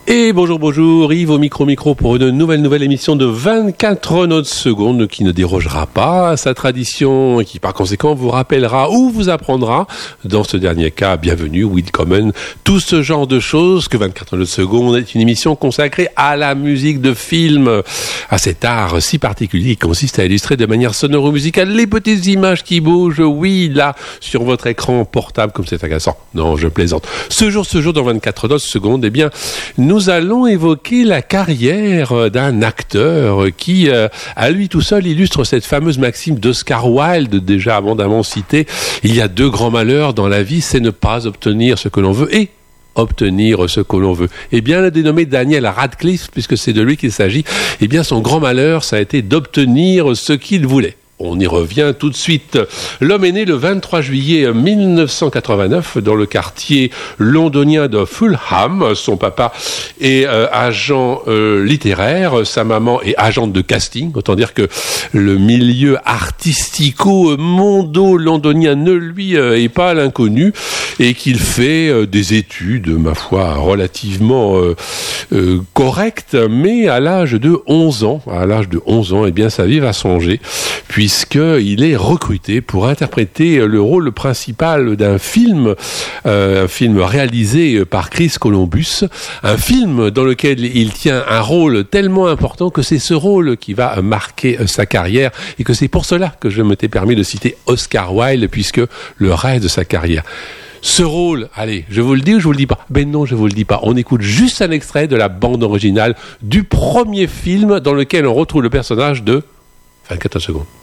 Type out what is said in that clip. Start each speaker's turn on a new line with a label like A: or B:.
A: Et bonjour, Yves au micro pour une nouvelle émission de 24 notes secondes qui ne dérogera pas à sa tradition et qui par conséquent vous rappellera ou vous apprendra, dans ce dernier cas, bienvenue, willkommen, tout ce genre de choses que 24 notes secondes est une émission consacrée à la musique de film, à cet art si particulier qui consiste à illustrer de manière sonore ou musicale les petites images qui bougent, oui, là, sur votre écran portable, comme c'est agaçant. Non, je plaisante. Ce jour, dans 24 notes secondes, eh bien, nous allons évoquer la carrière d'un acteur qui, à lui tout seul, illustre cette fameuse maxime d'Oscar Wilde, déjà abondamment citée. Il y a deux grands malheurs dans la vie, c'est ne pas obtenir ce que l'on veut et obtenir ce que l'on veut. Eh bien, le dénommé Daniel Radcliffe, puisque c'est de lui qu'il s'agit, eh bien, son grand malheur, ça a été d'obtenir ce qu'il voulait. On y revient tout de suite. L'homme est né le 23 juillet 1989 dans le quartier londonien de Fulham. Son papa est agent littéraire, sa maman est agente de casting. Autant dire que le milieu artistico-mondo-londonien ne lui est pas à l'inconnu et qu'il fait des études, ma foi, relativement correctes, mais à l'âge de 11 ans, eh bien, sa vie va changer, puisqu'il est recruté pour interpréter le rôle principal d'un film, un film réalisé par Chris Columbus, un film dans lequel il tient un rôle tellement important que c'est ce rôle qui va marquer sa carrière et que c'est pour cela que je m'étais permis de citer Oscar Wilde, puisque le reste de sa carrière. Ce rôle, allez, je vous le dis ou je vous le dis pas? Ben non, je vous le dis pas. On écoute juste un extrait de la bande originale du premier film dans lequel on retrouve le personnage de 24 secondes.